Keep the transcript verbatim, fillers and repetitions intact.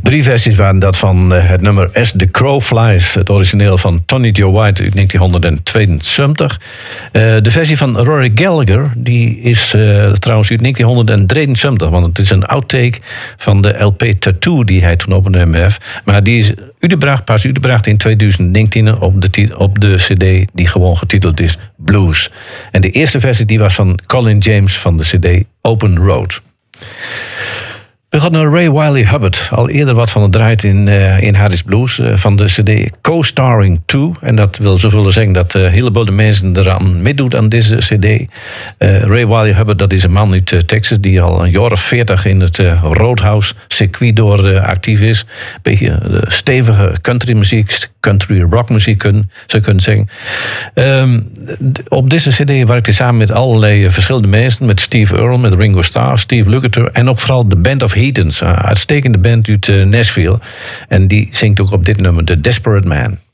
Drie versies waren dat van uh, het nummer As the Crow Flies, het origineel van Tony Joe White uit negentienhonderdtweeënzeventig. Uh, de versie van Rory Gallagher, die is uh, trouwens uit negentienhonderddrieënzeventig, want het is een outtake van de L P Tattoo die hij toen opgenomen heeft. Maar die is uitgebracht, pas uitgebracht in tweeduizend negentien op de, op de cd die gewoon getiteld is Blues. En de eerste versie die was van Colin James van de cd Open Road. We gaan naar Ray Wylie Hubbard. Al eerder wat van het draait in, uh, in Harris Blues uh, van de cd Co-Starring twee. En dat wil zoveel zeggen dat uh, een heleboel de mensen eraan meedoet aan deze cd. Uh, Ray Wylie Hubbard, dat is een man uit uh, Texas die al een jaar of veertig in het uh, Roadhouse circuit door uh, actief is. Een beetje uh, stevige countrymuziek, country rockmuziek kun, zou kunnen zeggen. Um, op deze cd werkt hij samen met allerlei verschillende mensen. Met Steve Earle, met Ringo Starr, Steve Lukather en ook vooral de Band of Heathens. Een uitstekende band uit uh, Nashville. En die zingt ook op dit nummer The Desperate Man.